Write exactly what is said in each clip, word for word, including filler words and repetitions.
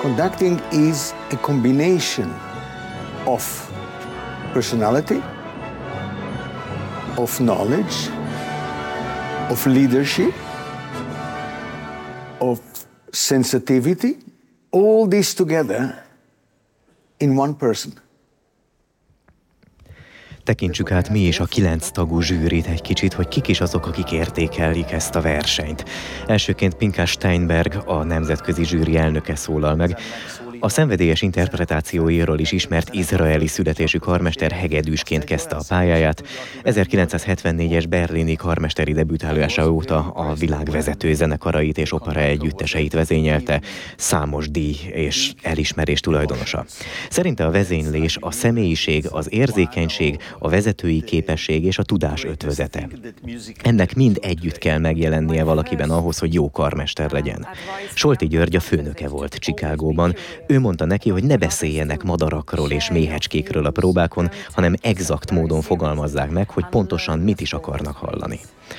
Conducting is a combination of personality, of knowledge, of leadership, of sensitivity, all this together in one person. Tekintsük át mi is a kilenc tagú zsűrit egy kicsit, hogy kik is azok, akik értékelik ezt a versenyt. Elsőként Pinka Steinberg, a nemzetközi zsűri elnöke szólal meg. A szenvedélyes interpretációiról is ismert izraeli születésű karmester hegedűsként kezdte a pályáját. ezerkilencszázhetvennégyes berlini karmesteri debütálása óta a világ vezető zenekarait és opera együtteseit vezényelte, számos díj és elismerés tulajdonosa. Szerinte a vezénylés a személyiség, az érzékenység, a vezetői képesség és a tudás ötvözete. Ennek mind együtt kell megjelennie valakiben ahhoz, hogy jó karmester legyen. Solti György a főnöke volt Chicagóban. Ő mondta neki, hogy ne beszéljenek madarakról és méhecskékről a próbákon, hanem exakt módon fogalmazzák meg, hogy pontosan mit is akarnak hallani.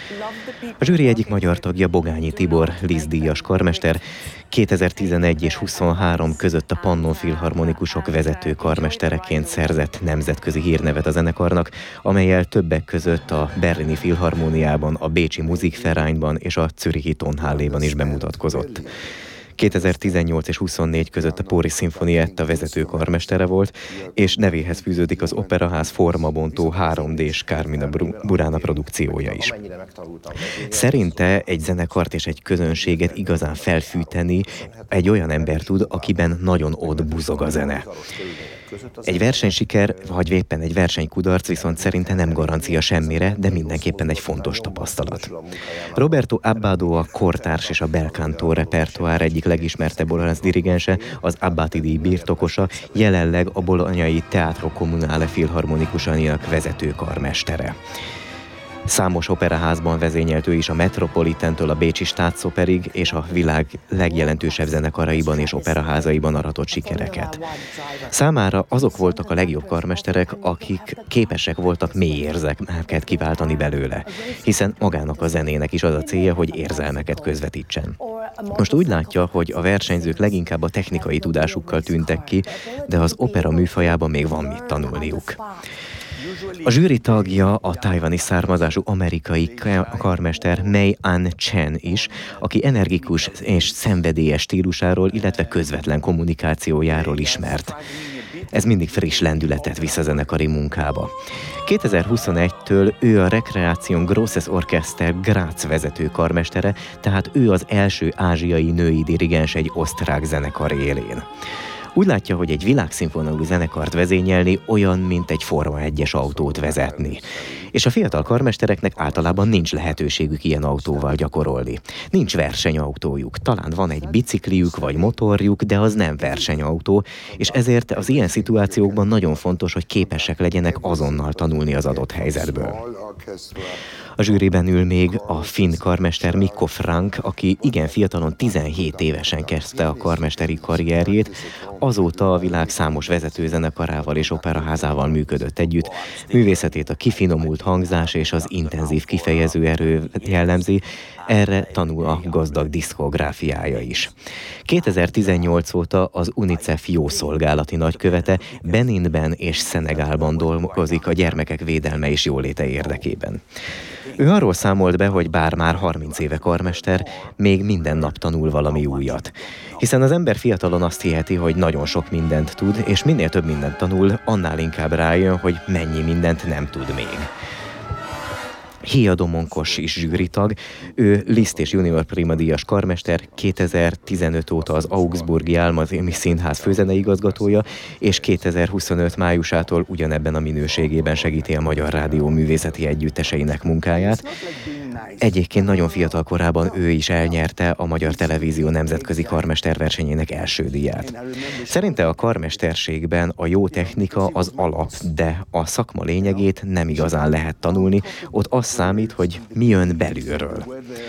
A zsűri egyik magyar tagja Bogányi Tibor, Liszt-díjas karmester, kétezer-tizenegy és huszonhárom között a Pannon Filharmonikusok vezető karmestereként szerzett nemzetközi hírnevet a zenekarnak, amellyel többek között a Berlini Filharmóniában, a Bécsi Musikvereinben és a Zürichi Tonhalléban is bemutatkozott. kétezer-tizennyolc és huszonnégy között a Póri Sinfonietta vezető karmestere volt, és nevéhez fűződik az Operaház formabontó három dés Carmina Burana produkciója is. Szerinte egy zenekart és egy közönséget igazán felfűteni egy olyan ember tud, akiben nagyon ott buzog a zene. Egy versenysiker, vagy éppen egy versenykudarc viszont szerinte nem garancia semmire, de mindenképpen egy fontos tapasztalat. Roberto Abbado a kortárs és a bel canto repertoár egyik legismertebb olasz dirigense, az Abbati díj birtokosa, jelenleg a Bolognai Teatro Comunale Filharmonikusának vezető karmestere. Számos operaházban vezényelt ő is a Metropolitantől a Bécsi Staatsoperig és a világ legjelentősebb zenekaraiban és operaházaiban aratott sikereket. Számára azok voltak a legjobb karmesterek, akik képesek voltak mély érzelmeket kiváltani belőle, hiszen magának a zenének is az a célja, hogy érzelmeket közvetítsen. Most úgy látja, hogy a versenyzők leginkább a technikai tudásukkal tűntek ki, de az opera műfajában még van mit tanulniuk. A zsűri tagja a tajvani származású amerikai karmester Mei An Chen is, aki energikus és szenvedélyes stílusáról, illetve közvetlen kommunikációjáról ismert. Ez mindig friss lendületet visz a zenekari munkába. kétezer-huszonegytől ő a Recreation Grosses Orchester Graz vezető karmestere, tehát ő az első ázsiai női dirigens egy osztrák zenekar élén. Úgy látja, hogy egy világszínvonalú zenekart vezényelni olyan, mint egy Forma egyes autót vezetni. És a fiatal karmestereknek általában nincs lehetőségük ilyen autóval gyakorolni. Nincs versenyautójuk, talán van egy bicikliük vagy motorjuk, de az nem versenyautó, és ezért az ilyen szituációkban nagyon fontos, hogy képesek legyenek azonnal tanulni az adott helyzetből. A zsűriben ül még a finn karmester Mikko Frank, aki igen fiatalon tizenhét évesen kezdte a karmesteri karrierjét, azóta a világ számos vezető zenekarával és operaházával működött együtt, művészetét a kifinomult hangzás és az intenzív kifejező erő jellemzi, erre tanul a gazdag diszkográfiája is. kétezer-tizennyolc óta az UNICEF jószolgálati nagykövete Beninben és Szenegálban dolgozik a gyermekek védelme és jóléte érdekében. Ő arról számolt be, hogy bár már harminc éve karmester, még minden nap tanul valami újat. Hiszen az ember fiatalon azt hiheti, hogy nagyon sok mindent tud, és minél több mindent tanul, annál inkább rájön, hogy mennyi mindent nem tud még. Hia Domonkos is zsűritag, ő Liszt és Junior Prima díjas karmester, kétezer-tizenöt óta az Augsburgi Álmazémi Színház főzeneigazgatója, és kétezer-huszonöt májusától ugyanebben a minőségében segíti a Magyar Rádió művészeti együtteseinek munkáját. Egyébként nagyon fiatal korában ő is elnyerte a Magyar Televízió nemzetközi karmesterversenyének első díját. Szerinte a karmesterségben a jó technika az alap, de a szakma lényegét nem igazán lehet tanulni, ott az számít, hogy mi jön belülről.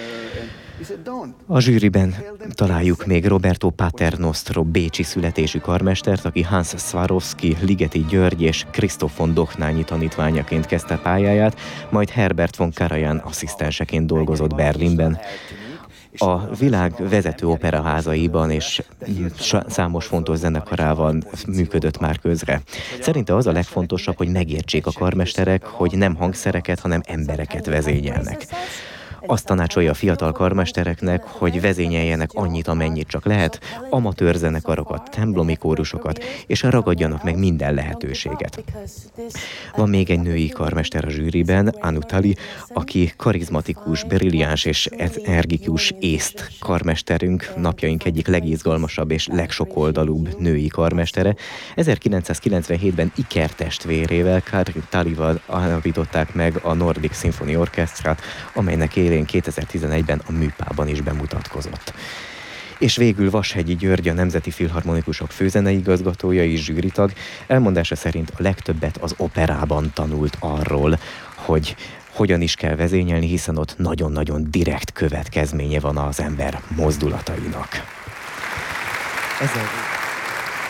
A zsűriben találjuk még Roberto Paternostro bécsi születésű karmestert, aki Hans Swarovski, Ligeti György és Christoph von Dochnányi tanítványaként kezdte pályáját, majd Herbert von Karajan asszisztenseként dolgozott Berlinben. A világ vezető operaházaiban és számos fontos zenekarában működött már közre. Szerinte az a legfontosabb, hogy megértsék a karmesterek, hogy nem hangszereket, hanem embereket vezényelnek. Azt tanácsolja a fiatal karmestereknek, hogy vezényeljenek annyit, amennyit csak lehet, amatőr zenekarokat, templomi kórusokat, és ragadjanak meg minden lehetőséget. Van még egy női karmester a zsűriben, Anu Tali, aki karizmatikus, brilliáns és energikus észt karmesterünk, napjaink egyik legizgalmasabb és legsokoldalúbb női karmestere. ezerkilencszázkilencvenhétben ikertestvérével, Kadri Talival alapították meg a Nordic Symphony Orchestrát, amelynek élén kétezer-tizenegyben a Műpában is bemutatkozott. És végül Vashegyi György, a Nemzeti Filharmonikusok főzenei igazgatója és zsűritag, elmondása szerint a legtöbbet az operában tanult arról, hogy hogyan is kell vezényelni, hiszen ott nagyon-nagyon direkt következménye van az ember mozdulatainak. Ezzel